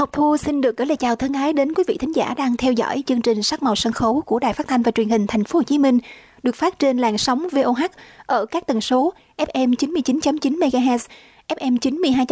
Ngọc Thu xin được gửi lời chào thân ái đến quý vị thính giả đang theo dõi chương trình Sắc màu sân khấu của Đài Phát thanh và Truyền hình Thành phố Hồ Chí Minh, được phát trên làn sóng VOH ở các tần số FM 99.9 MHz, FM 92